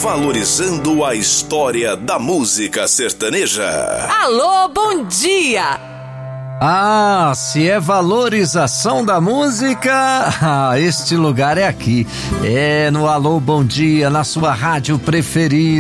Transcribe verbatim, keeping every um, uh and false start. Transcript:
valorizando a história da música sertaneja. Alô, bom dia! Ah, se é valorização da música, ah, este lugar é aqui. É no Alô Bom Dia, na sua rádio preferida.